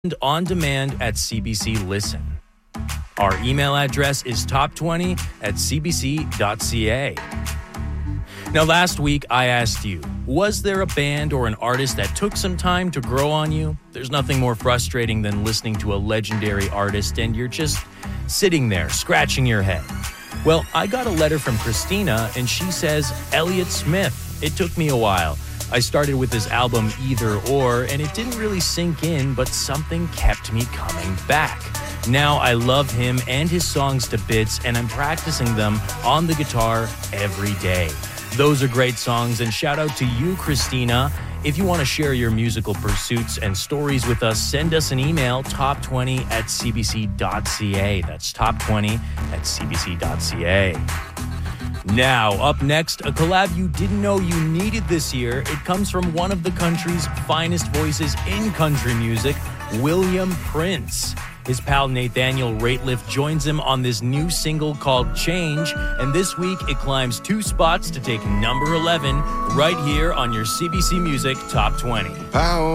on demand at CBC Listen. Our email address is top20@cbc.ca. Now, last week I asked you, was there a band or an artist that took some time to grow on you? There's nothing more frustrating than listening to a legendary artist and you're just sitting there scratching your head. Well, I got a letter from Christina and she says, Elliott Smith. It took me a while. I started with his album Either Or, and it didn't really sink in, but something kept me coming back. Now I love him and his songs to bits, and I'm practicing them on the guitar every day. Those are great songs, and shout out to you, Christina. If you want to share your musical pursuits and stories with us, send us an email, top20@cbc.ca. That's top20@cbc.ca. Now, up next, a collab you didn't know you needed this year. It comes from one of the country's finest voices in country music, William Prince. His pal Nathaniel Rateliff joins him on this new single called Change, and this week it climbs 2 spots to take number 11 right here on your CBC Music Top 20.